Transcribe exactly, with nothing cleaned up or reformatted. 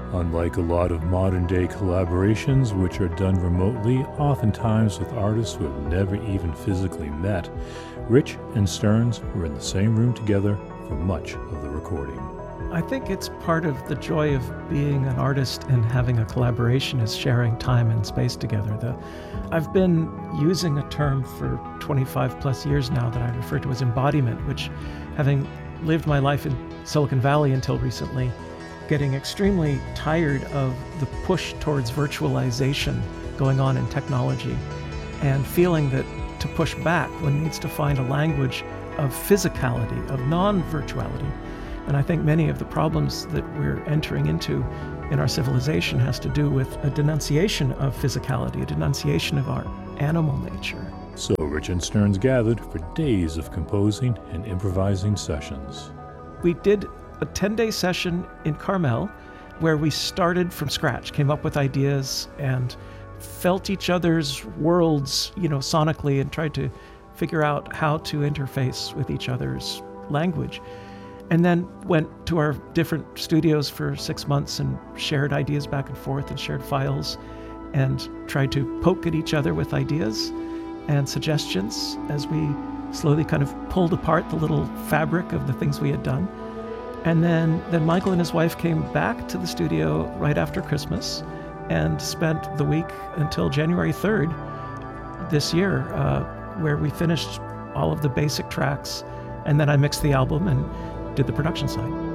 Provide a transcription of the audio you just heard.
Unlike a lot of modern-day collaborations which are done remotely, oftentimes with artists who have never even physically met, Rich and Stearns were in the same room together for much of the recording. I think it's part of the joy of being an artist and having a collaboration is sharing time and space together. The, I've been using a term for twenty-five plus years now that I refer to as embodiment, which, having lived my life in Silicon Valley until recently, getting extremely tired of the push towards virtualization going on in technology, and feeling that to push back, one needs to find a language of physicality, of non-virtuality. And I think many of the problems that we're entering into in our civilization has to do with a denunciation of physicality, a denunciation of our animal nature. So Rich and Stearns gathered for days of composing and improvising sessions. We did a ten-day session in Carmel where we started from scratch, came up with ideas and felt each other's worlds, you know, sonically, and tried to figure out how to interface with each other's language. And then went to our different studios for six months and shared ideas back and forth and shared files and tried to poke at each other with ideas and suggestions as we slowly kind of pulled apart the little fabric of the things we had done. And then, then Michael and his wife came back to the studio right after Christmas and spent the week until January third this year, uh, where we finished all of the basic tracks, and then I mixed the album and did the production side.